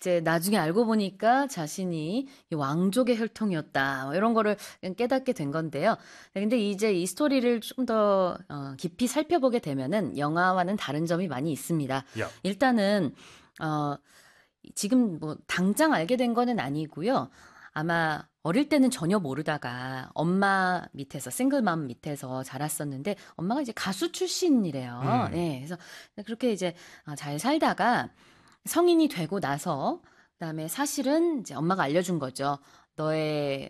이제 나중에 알고 보니까 자신이 이 왕족의 혈통이었다. 뭐 이런 거를 깨닫게 된 건데요. 근데 이제 이 스토리를 좀 더 깊이 살펴보게 되면은 영화와는 다른 점이 많이 있습니다. Yeah. 일단은 지금 뭐 당장 알게 된 거는 아니고요. 아마 어릴 때는 전혀 모르다가 엄마 밑에서 싱글맘 밑에서 자랐었는데 엄마가 이제 가수 출신이래요. 네, 그래서 그렇게 이제 잘 살다가 성인이 되고 나서 그다음에 사실은 이제 엄마가 알려준 거죠. 너의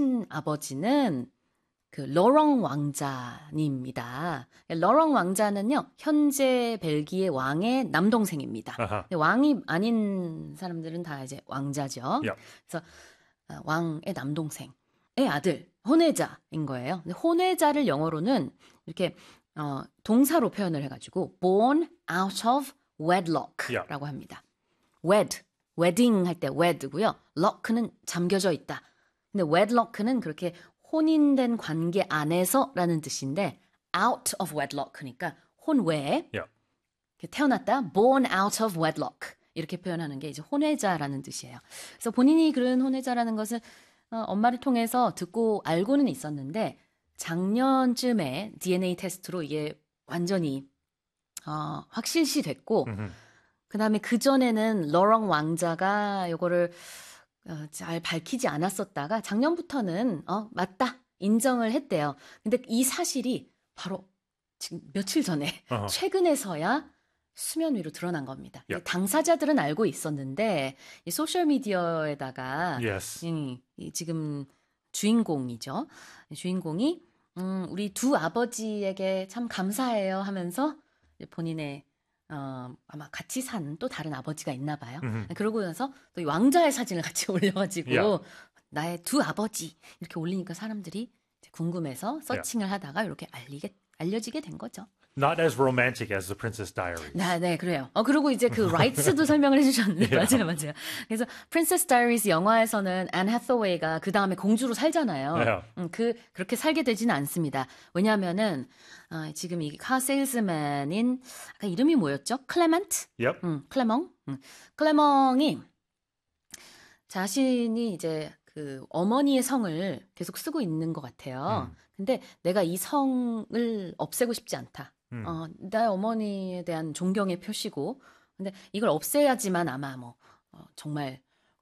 친아버지는 그 러렁 왕자님이다. 러렁 왕자는요, 현재 벨기에 왕의 남동생입니다. Uh-huh. 근데 왕이 아닌 사람들은 다 이제 왕자죠. Yeah. 그래서 왕의 남동생의 아들, 혼외자인 거예요. 근데 혼외자를 영어로는 이렇게 동사로 표현을 해가지고 born out of wedlock라고 합니다. wed, wedding 할 때 wed고요. lock는 잠겨져 있다. 근데 wedlock는 그렇게 혼인된 관계 안에서라는 뜻인데 out of wedlock니까 혼외에 Yeah. 태어났다. born out of wedlock. 이렇게 표현하는 게 이제 혼외자라는 뜻이에요. 그래서 본인이 그런 혼외자라는 것을 엄마를 통해서 듣고 알고는 있었는데 작년쯤에 DNA 테스트로 이게 완전히 확실시 됐고 그다음에 그전에는 러렁 왕자가 요거를 잘 밝히지 않았었다가 작년부터는 맞다 인정을 했대요. 근데 이 사실이 바로 지금 며칠 전에 최근에서야 수면 위로 드러난 겁니다. Yep. 당사자들은 알고 있었는데 이 소셜 미디어에다가 Yes. 이 지금 주인공이죠. 주인공이 우리 두 아버지에게 참 감사해요 하면서 본인의 아마 같이 산 또 다른 아버지가 있나 봐요. 그러고 나서 또 이 왕자의 사진을 같이 올려가지고 Yeah. 나의 두 아버지 이렇게 올리니까 사람들이 이제 궁금해서 서칭을 하다가 이렇게 알려지게 된 거죠. Not as romantic as the Princess Diaries. 네, 그래요. 그리고 이제 그 라이츠도 설명을 해주셨는데 맞아요. 그래서 Princess Diaries 영화에서는 앤 해서웨이가 그 다음에 공주로 살잖아요. Yeah. 그렇게 살게 되지는 않습니다. 왜냐하면은 지금 이 카 세일즈맨인 아까 이름이 뭐였죠? 클레멘트? Yep. 클레멍? 클레멍이 자신이 이제 그 어머니의 성을 계속 쓰고 있는 것 같아요. 근데 내가 이 성을 없애고 싶지 않다. 나의 어머니에 대한 존경의 표시고, 근데 이걸 없애야지만 아마 정말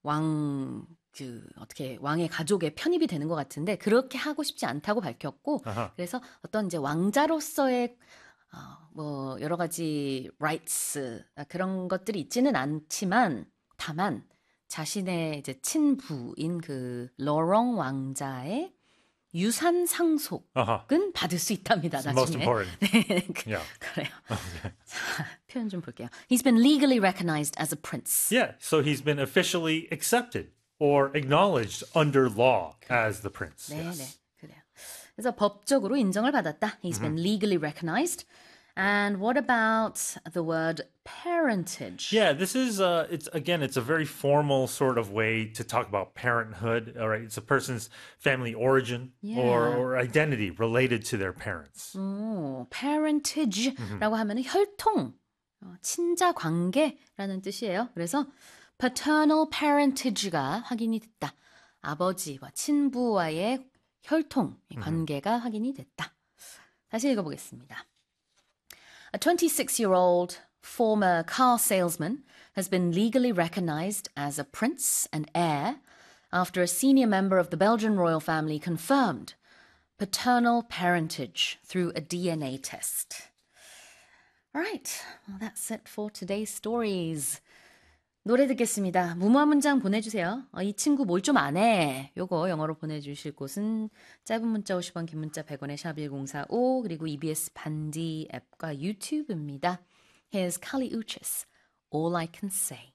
어떻게 왕의 가족에 편입이 되는 것 같은데 그렇게 하고 싶지 않다고 밝혔고, 그래서 어떤 이제 왕자로서의 여러 가지 rights 그런 것들이 있지는 않지만 다만 자신의 이제 친부인 그 러렁 왕자의 유산 상속은 받을 수 있답니다. It's most 나중에. important. 네, Yeah. 그래요. 자, 표현 좀 볼게요. He's been legally recognized as a prince. Yeah. So he's been officially accepted or acknowledged under law as the prince. 네, Yes. 네, 그래요. 그래서 법적으로 인정을 받았다. He's been legally recognized. And what about the word parentage? Yeah, this is it's a very formal sort of way to talk about parenthood. All right, it's a person's family origin or identity related to their parents. parentage라고 하면은 혈통, 친자 관계라는 뜻이에요. 그래서 paternal parentage가 확인이 됐다. 아버지와 친부와의 혈통 관계가 확인이 됐다. 다시 읽어보겠습니다. A 26-year-old former car salesman has been legally recognized as a prince and heir after a senior member of the Belgian royal family confirmed paternal parentage through a DNA test. All right, well, that's it for today's stories. 노래 듣겠습니다. 무모한 문장 보내주세요. 이 친구 뭘 좀 안 해. 요거 영어로 보내주실 곳은 짧은 문자 50원, 긴 문자 100원의 샵 1045 그리고 EBS 반디 앱과 유튜브입니다. Here's Kali Uchis, All I Can Say.